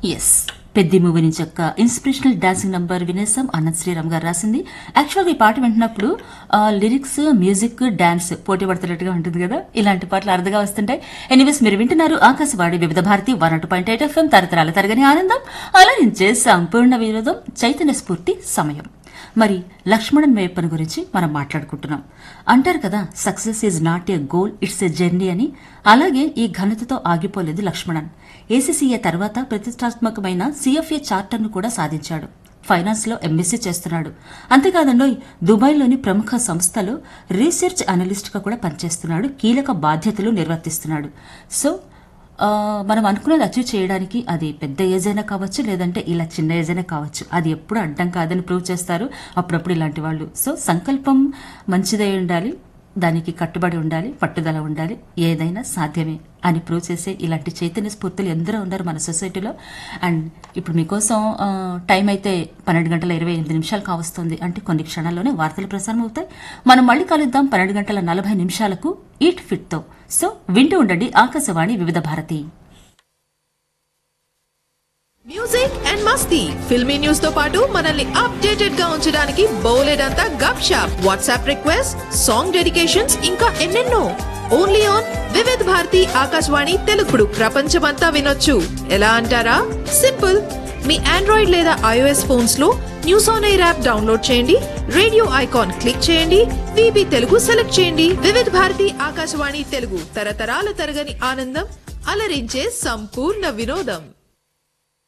Yes, Peddi movie నుంచి ఒక inspirational dancing number వినేసాం. Anant Sriram గారు రాసింది. యాక్చువల్గా ఈ పాట వింటున్నప్పుడు లిరిక్స్, మ్యూజిక్, డాన్స్ పోటీ పడుతున్నట్టుగా ఉంటుంది కదా. ఇలాంటి పాటలు అరుదుగా వస్తుంటాయి. ఎనీవేస్, మీరు వింటున్నారు ఆకాశవాణి వివిధ భారతి 102.8 FM. తరతరాల తరగని ఆనందం, అలరించే సంపూర్ణ వినోదం, చైతన్య స్ఫూర్తి సమయం. మరి లక్ష్మణన్ మేయప్పన్ గురించి మనం మాట్లాడుకుంటున్నాం. అంటారు కదా, success is not a goal, it's a journey అని. అలాగే ఈ ఘనతతో ఆగిపోలేదు లక్ష్మణన్. ఏసీసీఏ తర్వాత ప్రతిష్టాత్మకమైన సిఎఫ్ఏ చార్టర్ను కూడా సాధించాడు. ఫైనాన్స్ లో ఎంఎస్సీ చేస్తున్నాడు. అంతేకాదండోయ్, దుబాయ్లోని ప్రముఖ సంస్థలో రీసెర్చ్ అనలిస్ట్ గా కూడా పనిచేస్తున్నాడు. కీలక బాధ్యతలు నిర్వర్తిస్తున్నాడు. సో మనం అనుకున్నది అచీవ్ చేయడానికి అది పెద్ద ఏజ్ అయినా కావచ్చు, లేదంటే ఇలా చిన్న ఏజ్ అయినా కావచ్చు, అది ఎప్పుడు అడ్డం కాదని ప్రూవ్ చేస్తారు అప్పుడప్పుడు ఇలాంటి వాళ్ళు. సో సంకల్పం మంచిదై ఉండాలి, దానికి కట్టుబడి ఉండాలి, పట్టుదల ఉండాలి, ఏదైనా సాధ్యమే అని ప్రూవ్ చేసే ఇలాంటి చైతన్య స్ఫూర్తులు ఎందరో ఉన్నారు మన సొసైటీలో. అండ్ ఇప్పుడు మీకోసం టైం అయితే 12:28 కావస్తుంది. అంటే కొన్ని క్షణాల్లోనే వార్తలు ప్రసారం అవుతాయి. మనం మళ్ళీ కలుద్దాం 12:40 ఈట్ ఫిట్ తో. సో వింటూ ఉండండి ఆకాశవాణి వివిధ Bharati. Music and Masti, filmy news తో పాటు మనల్ని అప్డేటెడ్ గా ఉంచడానికి బోలెడంతా గప్ shop, WhatsApp request, song dedications, ఇంకా ఎన్నెన్నో. ఓన్లీ ఆన్ వివిధ భారతి ఆకాశవాణి తెలుగుడు. ప్రపంచమంతా వినొచ్చు. ఎలా అంటారా? సింపుల్. మీ ఆండ్రాయిడ్ లేదా ఐఓఎస్ ఫోన్స్ లో news on air app download చేయండి, రేడియో ఐకాన్ క్లిక్ చేయండి, విబి తెలుగు సెలెక్ట్ చేయండి. వివిధ భారతి ఆకాశవాణి తెలుగు, తరతరాల తరగని ఆనందం, అలరించే సంపూర్ణ వినోదం.